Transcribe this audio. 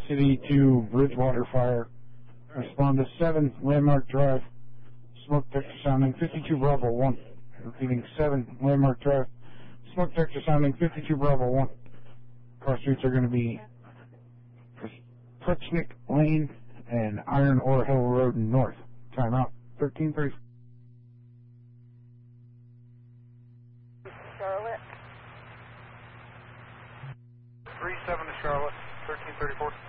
City to Bridgewater Fire. Respond to 7 Landmark Drive. Smoke detector sounding 52 Bravo 1. Repeating 7 Landmark Drive. Smoke detector sounding 52 Bravo 1. Cross streets are going to be Pruchnick Lane and Iron Ore Hill Road North. Timeout 13:30. Charlotte. 37 to Charlotte, 1334.